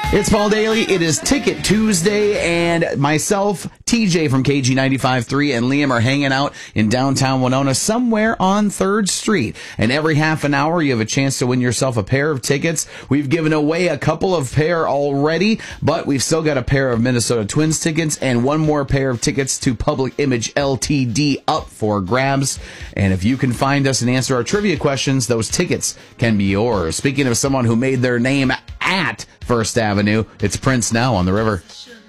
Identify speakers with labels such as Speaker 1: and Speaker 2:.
Speaker 1: It's Paul Daly. It is Ticket Tuesday, and myself, TJ from KG95.3, and Liam are hanging out in downtown Winona somewhere on 3rd Street. And every half an hour, you have a chance to win yourself a pair of tickets. We've given away a couple of pair already, but we've still got a pair of Minnesota Twins tickets and one more pair of tickets to Public Image LTD up for grabs. And if you can find us and answer our trivia questions, those tickets can be yours. Speaking of someone who made their name at First Avenue, it's Prince now on the river.